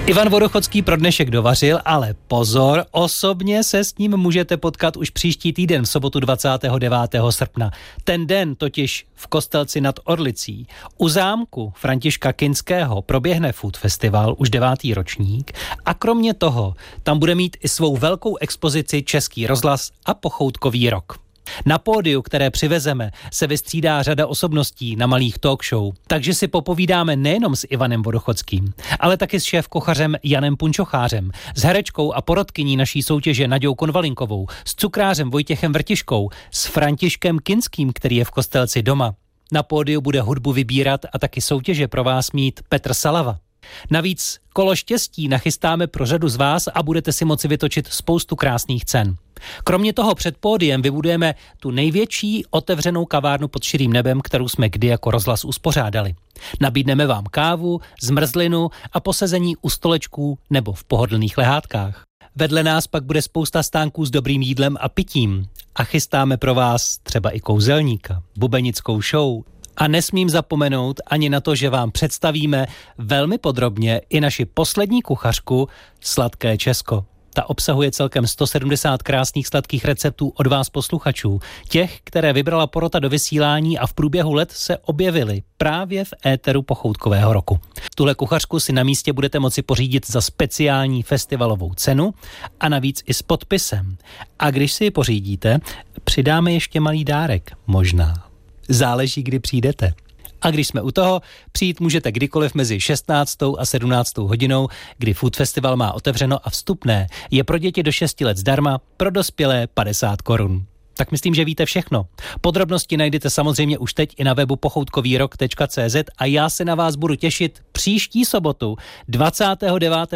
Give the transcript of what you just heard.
Ivan Vodochodský pro dnešek dovařil, ale pozor, osobně se s ním můžete potkat už příští týden v sobotu 29. srpna. Ten den totiž v Kostelci nad Orlicí u zámku Františka Kinského proběhne Food Festival, už 9. ročník, a kromě toho tam bude mít i svou velkou expozici Český rozhlas a Pochoutkový rok. Na pódiu, které přivezeme, se vystřídá řada osobností na malých talk show, takže si popovídáme nejenom s Ivanem Vodochodským, ale taky s šéfkuchařem Janem Punčochářem, s herečkou a porodkyní naší soutěže Naďou Konvalinkovou, s cukrářem Vojtěchem Vrtiškou, s Františkem Kinským, který je v Kostelci doma. Na pódiu bude hudbu vybírat a taky soutěže pro vás mít Petr Salava. Navíc kolo štěstí nachystáme pro řadu z vás a budete si moci vytočit spoustu krásných cen. Kromě toho před pódiem vybudujeme tu největší otevřenou kavárnu pod širým nebem, kterou jsme kdy jako rozhlas uspořádali. Nabídneme vám kávu, zmrzlinu a posezení u stolečků nebo v pohodlných lehátkách. Vedle nás pak bude spousta stánků s dobrým jídlem a pitím. A chystáme pro vás třeba i kouzelníka, bubenickou show. A nesmím zapomenout ani na to, že vám představíme velmi podrobně i naši poslední kuchařku Sladké Česko. Ta obsahuje celkem 170 krásných sladkých receptů od vás posluchačů. Těch, které vybrala porota do vysílání a v průběhu let se objevily právě v éteru Pochoutkového roku. Tuhle kuchařku si na místě budete moci pořídit za speciální festivalovou cenu a navíc i s podpisem. A když si ji pořídíte, přidáme ještě malý dárek, možná. Záleží, kdy přijdete. A když jsme u toho, přijít můžete kdykoliv mezi 16. a 17. hodinou, kdy Food Festival má otevřeno a vstupné je pro děti do 6 let zdarma, pro dospělé 50 korun. Tak myslím, že víte všechno. Podrobnosti najdete samozřejmě už teď i na webu pochoutkovýrok.cz a já se na vás budu těšit příští sobotu 29.